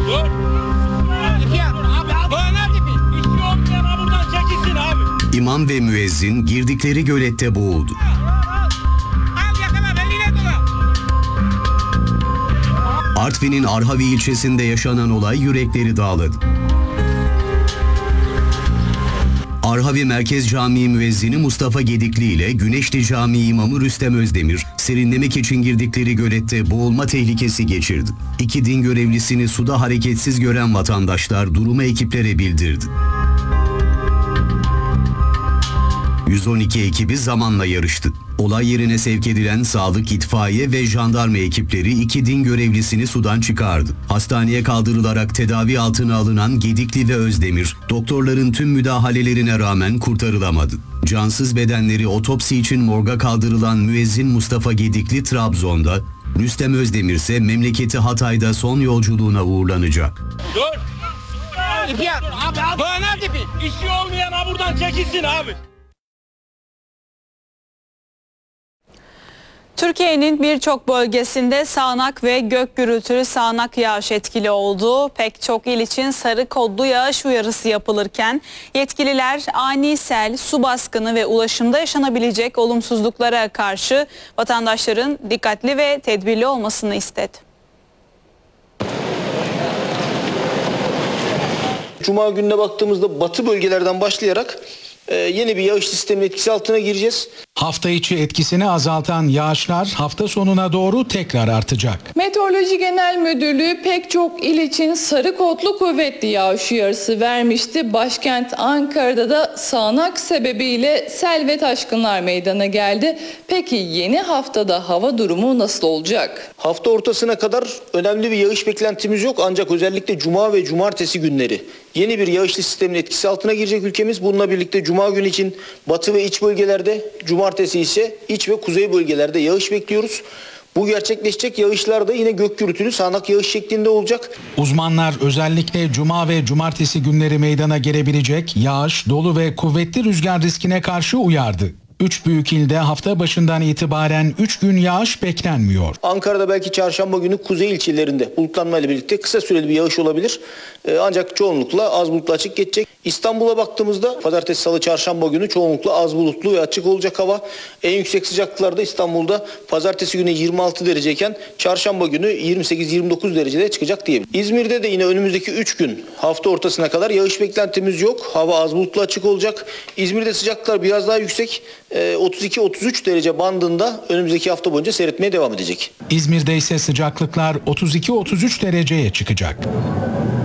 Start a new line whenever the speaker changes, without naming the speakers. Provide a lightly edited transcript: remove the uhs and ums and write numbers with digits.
Dur.
İmam ve müezzin girdikleri gölette boğuldu. Artvin'in Arhavi ilçesinde yaşanan olay yürekleri dağladı. Arhavi Merkez Camii müezzini Mustafa Gedikli ile Güneşli Camii imamı Rüstem Özdemir, serinlemek için girdikleri gölette boğulma tehlikesi geçirdi. İki din görevlisini suda hareketsiz gören vatandaşlar durumu ekiplere bildirdi. 112 ekibi zamanla yarıştı. Olay yerine sevk edilen sağlık, itfaiye ve jandarma ekipleri iki din görevlisini sudan çıkardı. Hastaneye kaldırılarak tedavi altına alınan Gedikli ve Özdemir, doktorların tüm müdahalelerine rağmen kurtarılamadı. Cansız bedenleri otopsi için morga kaldırılan müezzin Mustafa Gedikli Trabzon'da, Rüstem Özdemir ise memleketi Hatay'da son yolculuğuna uğurlanacak.
Dur. Bana tipi. İşi olmayan ha buradan çekilsin abi.
Türkiye'nin birçok bölgesinde sağanak ve gök gürültülü sağanak yağış etkili oldu. Pek çok il için sarı kodlu yağış uyarısı yapılırken yetkililer ani sel, su baskını ve ulaşımda yaşanabilecek olumsuzluklara karşı vatandaşların dikkatli ve tedbirli olmasını istedi.
Cuma gününe baktığımızda batı bölgelerden başlayarak yeni bir yağış sisteminin etkisi altına gireceğiz.
Hafta içi etkisini azaltan yağışlar hafta sonuna doğru tekrar artacak.
Meteoroloji Genel Müdürlüğü pek çok il için sarı kodlu kuvvetli yağış uyarısı vermişti. Başkent Ankara'da da sağanak sebebiyle sel ve taşkınlar meydana geldi. Peki yeni haftada hava durumu nasıl olacak?
Hafta ortasına kadar önemli bir yağış beklentimiz yok, ancak özellikle cuma ve cumartesi günleri yeni bir yağışlı sistemin etkisi altına girecek ülkemiz. Bununla birlikte cuma günü için batı ve iç bölgelerde, cumartesi ise iç ve kuzey bölgelerde yağış bekliyoruz. Bu gerçekleşecek yağışlar da yine gök gürültülü sağanak yağış şeklinde olacak.
Uzmanlar özellikle cuma ve cumartesi günleri meydana gelebilecek yağış, dolu ve kuvvetli rüzgar riskine karşı uyardı. 3 büyük ilde hafta başından itibaren 3 gün yağış beklenmiyor.
Ankara'da belki çarşamba günü kuzey ilçelerinde bulutlanmayla birlikte kısa süreli bir yağış olabilir. Ancak çoğunlukla az bulutlu açık geçecek. İstanbul'a baktığımızda pazartesi, salı, çarşamba günü çoğunlukla az bulutlu ve açık olacak hava. En yüksek sıcaklıklarda İstanbul'da pazartesi günü 26 dereceyken çarşamba günü 28-29 derecede çıkacak diyebiliriz. İzmir'de de yine önümüzdeki 3 gün hafta ortasına kadar yağış beklentimiz yok. Hava az bulutlu açık olacak. İzmir'de sıcaklıklar biraz daha yüksek. 32-33 derece bandında önümüzdeki hafta boyunca seyretmeye devam edecek.
İzmir'de ise sıcaklıklar 32-33 dereceye çıkacak.